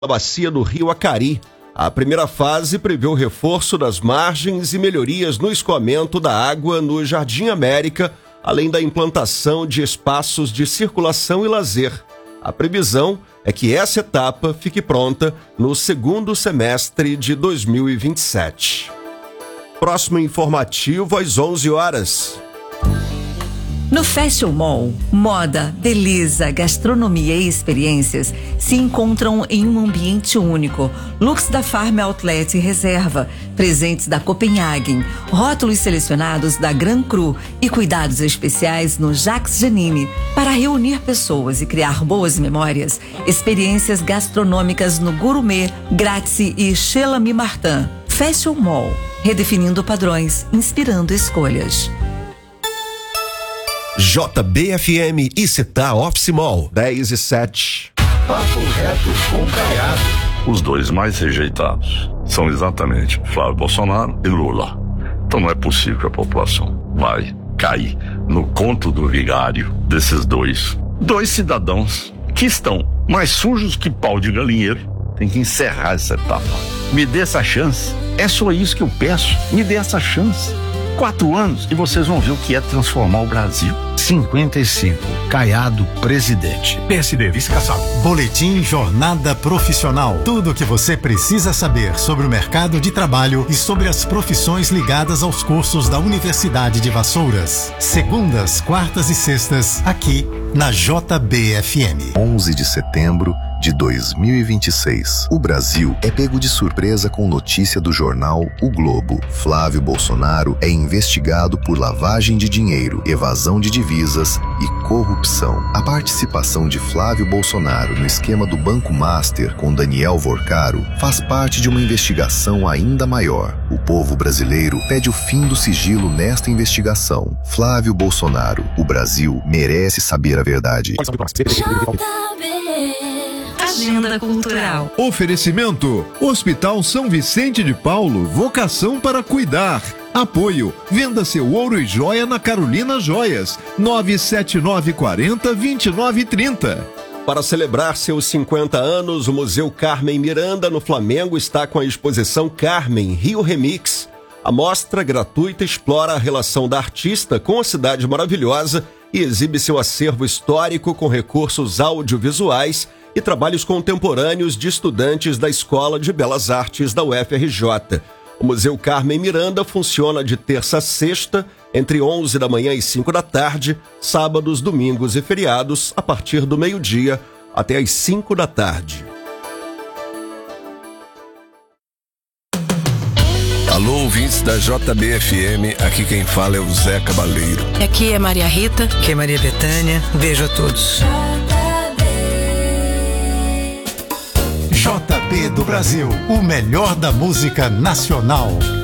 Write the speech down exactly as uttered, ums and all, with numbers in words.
da bacia do Rio Acari. A primeira fase prevê o reforço das margens e melhorias no escoamento da água no Jardim América, além da implantação de espaços de circulação e lazer. A previsão é que essa etapa fique pronta no segundo semestre de dois mil e vinte e sete. Próximo informativo às onze horas. No Fashion Mall, moda, beleza, gastronomia e experiências se encontram em um ambiente único. Looks da Farm Outlet Reserva, presentes da Copenhagen, rótulos selecionados da Gran Cru e cuidados especiais no Jacques Janine para reunir pessoas e criar boas memórias. Experiências gastronômicas no Gourmet, Grazie e Chez L'Ami Martin. Fashion Mall, redefinindo padrões, inspirando escolhas. J B F M e Cetá Office Mall, dez e sete. Papo reto com Caiado. Os dois mais rejeitados são exatamente Flávio Bolsonaro e Lula. Então não é possível que a população vai cair no conto do vigário desses dois. Dois cidadãos que estão mais sujos que pau de galinheiro. Tem que encerrar essa etapa. Me dê essa chance. É só isso que eu peço. Me dê essa chance. Quatro anos e vocês vão ver o que é transformar o Brasil. cinquenta e cinco. Caiado, presidente. P S D, vice-caçado. Boletim Jornada Profissional. Tudo o que você precisa saber sobre o mercado de trabalho e sobre as profissões ligadas aos cursos da Universidade de Vassouras. Segundas, quartas e sextas, aqui na J B F M. onze de setembro de dois mil e vinte e seis. O Brasil é pego de surpresa com notícia do jornal O Globo. Flávio Bolsonaro é investigado por lavagem de dinheiro, evasão de divisas e corrupção. A participação de Flávio Bolsonaro no esquema do Banco Master com Daniel Vorcaro faz parte de uma investigação ainda maior. O povo brasileiro pede o fim do sigilo nesta investigação. Flávio Bolsonaro, o Brasil merece saber a verdade. Agenda Cultural. Oferecimento: Hospital São Vicente de Paulo, vocação para cuidar. Apoio: venda seu ouro e joia na Carolina Joias, nove sete nove quatro zero, dois nove três zero. Para celebrar seus cinquenta anos, o Museu Carmen Miranda, no Flamengo, está com a exposição Carmen Rio Remix. A mostra gratuita explora a relação da artista com a cidade maravilhosa e exibe seu acervo histórico com recursos audiovisuais e trabalhos contemporâneos de estudantes da Escola de Belas Artes da U F R J. O Museu Carmen Miranda funciona de terça a sexta, entre onze da manhã e cinco da tarde, sábados, domingos e feriados, a partir do meio-dia até às cinco da tarde. Alô, ouvintes da J B F M, aqui quem fala é o Zé Cabaleiro. Aqui é Maria Rita, aqui é Maria Bethânia, beijo a todos. J B do Brasil, o melhor da música nacional.